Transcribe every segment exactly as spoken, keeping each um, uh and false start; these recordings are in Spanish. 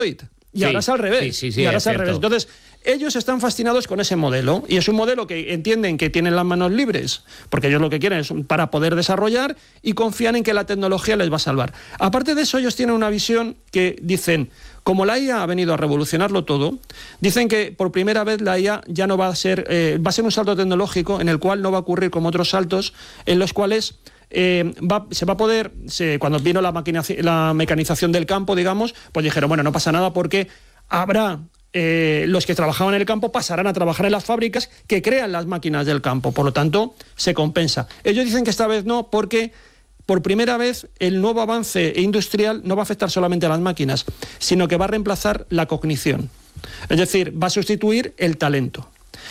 Y sí, ahora es al revés. Sí, sí, sí, y ahora es es al revés. Entonces, ellos están fascinados con ese modelo. Y es un modelo que entienden que tienen las manos libres, porque ellos lo que quieren es para poder desarrollar y confían en que la tecnología les va a salvar. Aparte de eso, ellos tienen una visión que dicen, como la I A ha venido a revolucionarlo todo, dicen que por primera vez la I A ya no va a ser, eh, va a ser un salto tecnológico en el cual no va a ocurrir como otros saltos en los cuales Eh, va, se va a poder, se, cuando vino la, la mecanización del campo, digamos, pues dijeron, bueno, no pasa nada porque habrá eh, los que trabajaban en el campo pasarán a trabajar en las fábricas que crean las máquinas del campo, por lo tanto, se compensa. Ellos dicen que esta vez no, porque por primera vez el nuevo avance industrial no va a afectar solamente a las máquinas, sino que va a reemplazar la cognición. Es decir, va a sustituir el talento.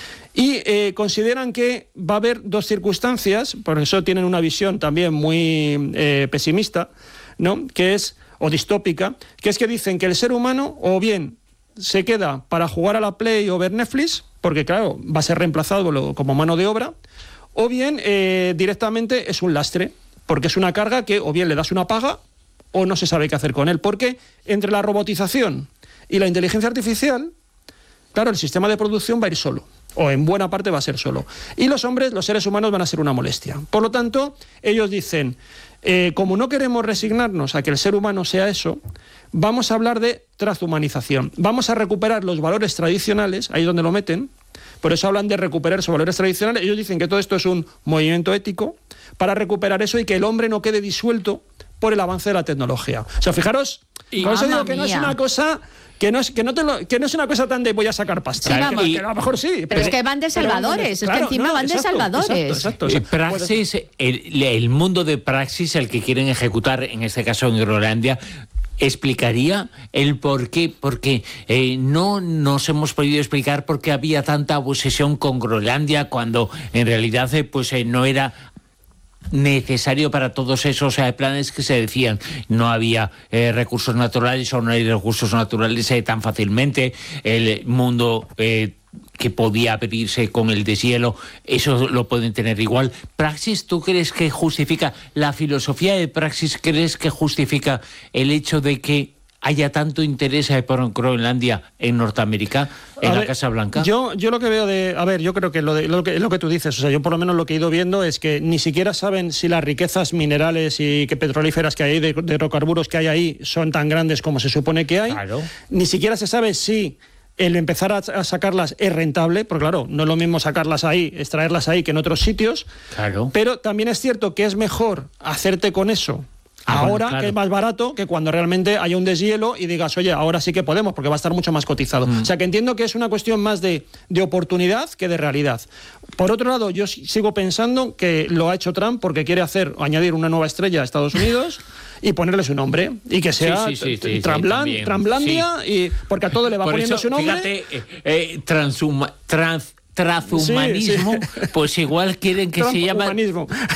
Y eh, consideran que va a haber dos circunstancias, por eso tienen una visión también muy eh, pesimista, ¿no? Que es, o distópica, que es que dicen que el ser humano o bien se queda para jugar a la Play o ver Netflix, porque claro, va a ser reemplazado como mano de obra, o bien eh, directamente es un lastre, porque es una carga que o bien le das una paga o no se sabe qué hacer con él, porque entre la robotización y la inteligencia artificial, claro, el sistema de producción va a ir solo, o en buena parte va a ser solo. Y los hombres, los seres humanos, van a ser una molestia. Por lo tanto, ellos dicen, eh, como no queremos resignarnos a que el ser humano sea eso, vamos a hablar de transhumanización. Vamos a recuperar los valores tradicionales, ahí es donde lo meten, por eso hablan de recuperar esos valores tradicionales. Ellos dicen que todo esto es un movimiento ético para recuperar eso y que el hombre no quede disuelto por el avance de la tecnología. O sea, fijaros, y por eso digo que no es una cosa... Que no, es, que, no te lo, que no es una cosa tan de voy a sacar pasta. Sí, vamos, que, que a lo mejor sí. Pero, pero es que van de salvadores, es claro, que encima no, van exacto, de salvadores. Exacto, exacto, exacto. Praxis, el, el mundo de Praxis, el que quieren ejecutar, en este caso en Groenlandia, ¿explicaría el por qué? Porque eh, no nos hemos podido explicar por qué había tanta obsesión con Groenlandia cuando en realidad eh, pues eh, no era necesario para todos esos eh, planes que se decían. No había eh, recursos naturales o no hay recursos naturales eh, tan fácilmente. El mundo eh, que podía abrirse con el deshielo, eso lo pueden tener igual. Praxis, ¿tú crees que justifica la filosofía de Praxis? ¿Crees que justifica el hecho de que haya tanto interés por Groenlandia en Norteamérica, en a la ver, Casa Blanca? Yo, yo lo que veo de... A ver, yo creo que lo, de, lo que lo que tú dices, o sea, yo por lo menos lo que he ido viendo es que ni siquiera saben si las riquezas minerales y que petrolíferas que hay ahí, de, de hidrocarburos que hay ahí, son tan grandes como se supone que hay. Claro. Ni siquiera se sabe si el empezar a, a sacarlas es rentable, porque claro, no es lo mismo sacarlas ahí, extraerlas ahí que en otros sitios. Claro. Pero también es cierto que es mejor hacerte con eso Ah, ahora, bueno, claro, que es más barato que cuando realmente haya un deshielo y digas, oye, ahora sí que podemos, porque va a estar mucho más cotizado. Mm. O sea, que entiendo que es una cuestión más de, de oportunidad que de realidad. Por otro lado, yo sigo pensando que lo ha hecho Trump porque quiere hacer, añadir una nueva estrella a Estados Unidos y ponerle su nombre. Y que sea sí, sí, sí, sí, Trumpland, sí, Trumplandia, sí. Y porque a todo le va Por poniendo eso, su nombre. Fíjate, eh, eh, transuma, trans... transhumanismo, sí, sí. Pues igual quieren que se llame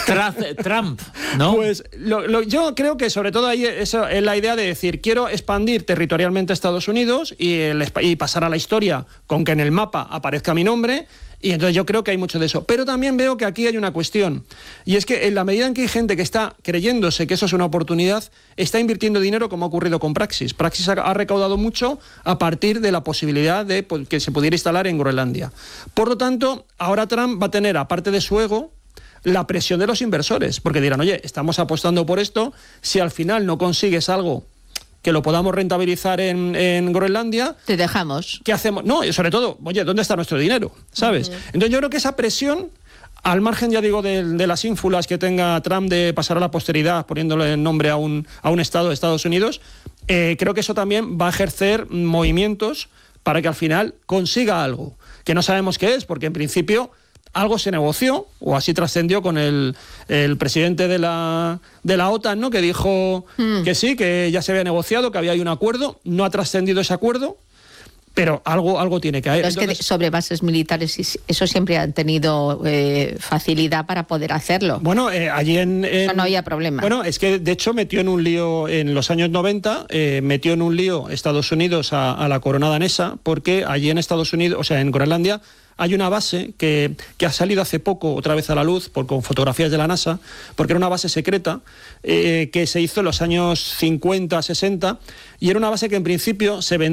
Trump, ¿no? Pues lo, lo, yo creo que sobre todo ahí eso es la idea de decir, quiero expandir territorialmente a Estados Unidos y, el, y pasar a la historia con que en el mapa aparezca mi nombre. Y entonces yo creo que hay mucho de eso. Pero también veo que aquí hay una cuestión. Y es que en la medida en que hay gente que está creyéndose que eso es una oportunidad, está invirtiendo dinero como ha ocurrido con Praxis. Praxis ha, ha recaudado mucho a partir de la posibilidad de pues, que se pudiera instalar en Groenlandia. Por lo tanto, ahora Trump va a tener, aparte de su ego, la presión de los inversores. Porque dirán, oye, estamos apostando por esto, si al final no consigues algo que lo podamos rentabilizar en, en Groenlandia, te dejamos. ¿Qué hacemos? No, y sobre todo, oye, ¿dónde está nuestro dinero? ¿Sabes? Uh-huh. Entonces yo creo que esa presión, al margen, ya digo, de, de las ínfulas que tenga Trump de pasar a la posteridad poniéndole el nombre a un, a un estado de Estados Unidos, eh, creo que eso también va a ejercer movimientos para que al final consiga algo, que no sabemos qué es, porque en principio algo se negoció, o así trascendió con el, el presidente de la, de la OTAN, ¿no? Que dijo mm. que sí, que ya se había negociado, que había un acuerdo, no ha trascendido ese acuerdo, pero algo, algo tiene que haber. Pero es Entonces, que sobre bases militares, eso siempre han tenido eh, facilidad para poder hacerlo. Bueno, eh, allí en, en... Eso no había problema. Bueno, es que de hecho metió en un lío en los años noventa, eh, metió en un lío Estados Unidos a, a la corona danesa, porque allí en Estados Unidos, o sea, en Groenlandia, hay una base que, que ha salido hace poco otra vez a la luz por, con fotografías de la NASA, porque era una base secreta eh, que se hizo en los años cincuenta, sesenta, y era una base que en principio se vendía